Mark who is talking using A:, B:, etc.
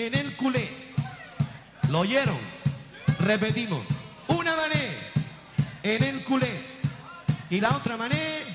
A: en el culé. ¿Lo oyeron? Repetimos. Una mané en el culé y la otra mané